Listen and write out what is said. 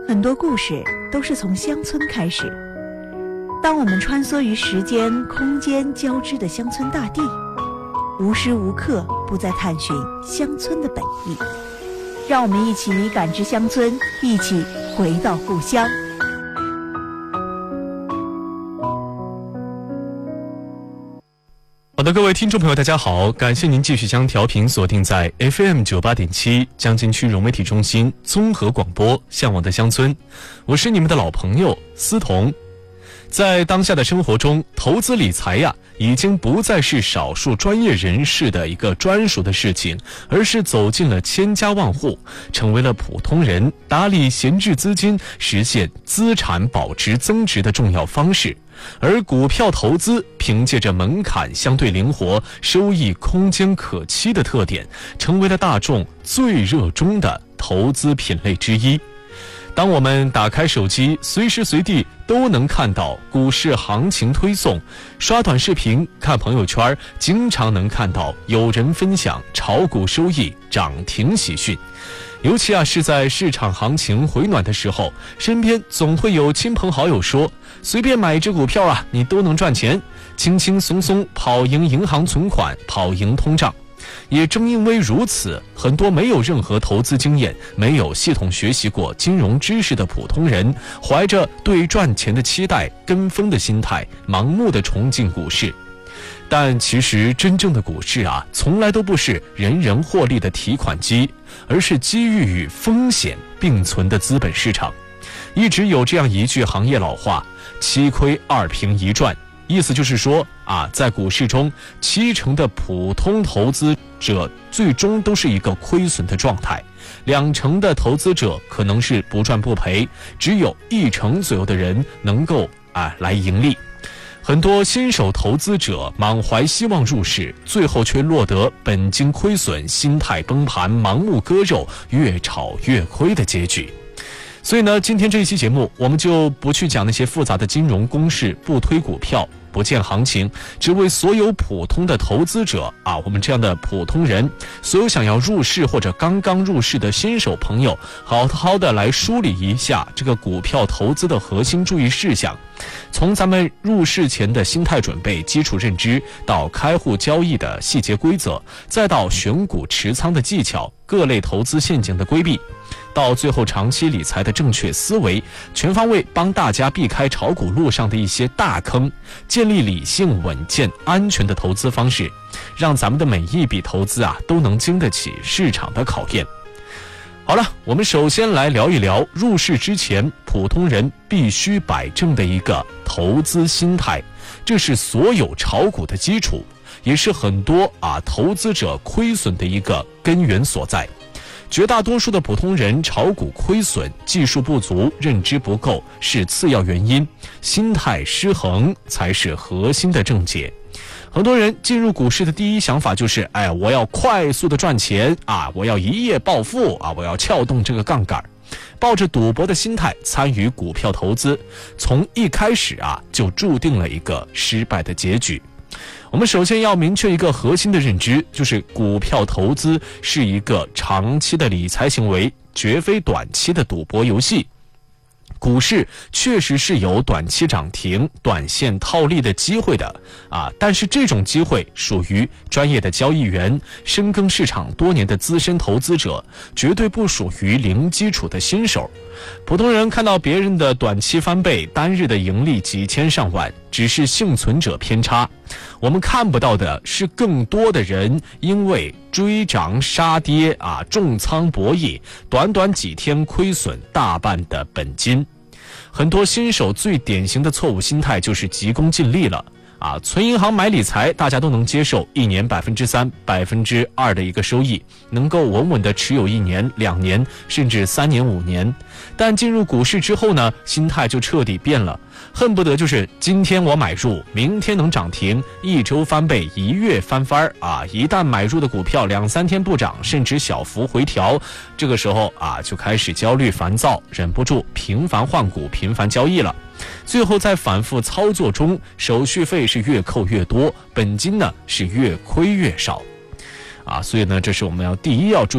很多故事都是从乡村开始。当我们穿梭于时间、空间交织的乡村大地，无时无刻不在探寻乡村的本意。让我们一起感知乡村，一起回到故乡。 好的，各位听众朋友大家好，感谢您继续将调频锁定在 FM 98.7 江津区融媒体中心综合广播向往的乡村，我是你们的老朋友思彤。在当下的生活中，投资理财已经不再是少数专业人士的一个专属的事情，而是走进了千家万户，成为了普通人打理闲置资金、实现资产保值增值的重要方式。而股票投资凭借着门槛相对灵活、收益空间可期的特点，成为了大众最热衷的投资品类之一。当我们打开手机，随时随地都能看到股市行情推送，刷短视频、看朋友圈，经常能看到有人分享炒股收益、涨停喜讯。尤其是在市场行情回暖的时候，身边总会有亲朋好友说，随便买一只股票你都能赚钱，轻轻松松跑赢银行存款，跑赢通胀。也正因为如此，很多没有任何投资经验、没有系统学习过金融知识的普通人，怀着对赚钱的期待、跟风的心态，盲目地冲进股市。但其实真正的股市从来都不是人人获利的提款机，而是机遇与风险并存的资本市场。一直有这样一句行业老话：7亏2平1赚。意思就是说在股市中，70%的普通投资者最终都是一个亏损的状态，2%的投资者可能是不赚不赔，只有1%左右的人能够来盈利。很多新手投资者满怀希望入市，最后却落得本金亏损、心态崩盘、盲目割肉、越炒越亏的结局。所以呢，今天这一期节目，我们就不去讲那些复杂的金融公式，不推股票，不见行情，只为所有普通的投资者我们这样的普通人，所有想要入市或者刚刚入市的新手朋友，好好的来梳理一下这个股票投资的核心注意事项。从咱们入市前的心态准备、基础认知，到开户交易的细节规则，再到选股持仓的技巧、各类投资陷阱的规避，到最后长期理财的正确思维，全方位帮大家避开炒股路上的一些大坑，建立理性、稳健、安全的投资方式，让咱们的每一笔投资都能经得起市场的考验。好了，我们首先来聊一聊入市之前普通人必须摆正的一个投资心态，这是所有炒股的基础，也是很多投资者亏损的一个根源所在。绝大多数的普通人炒股亏损，技术不足、认知不够是次要原因，心态失衡才是核心的症结。很多人进入股市的第一想法就是我要快速的赚钱我要一夜暴富我要撬动这个杠杆，抱着赌博的心态参与股票投资，从一开始就注定了一个失败的结局。我们首先要明确一个核心的认知，就是股票投资是一个长期的理财行为，绝非短期的赌博游戏。股市确实是有短期涨停、短线套利的机会的但是这种机会属于专业的交易员、深耕市场多年的资深投资者，绝对不属于零基础的新手。普通人看到别人的短期翻倍、单日的盈利几千上万，只是幸存者偏差。我们看不到的是更多的人因为追涨杀跌重仓博弈，短短几天亏损大半的本金。很多新手最典型的错误心态就是急功近利了存银行买理财，大家都能接受1年3%、2%的一个收益，能够稳稳的持有1年、2年，甚至3年、5年。但进入股市之后呢，心态就彻底变了，恨不得就是今天我买入，明天能涨停，1周翻倍，1月翻番一旦买入的股票2、3天不涨，甚至小幅回调，这个时候就开始焦虑烦躁，忍不住频繁换股、频繁交易了。最后在反复操作中，手续费是越扣越多，本金呢是越亏越少所以呢，这是我们第一要注意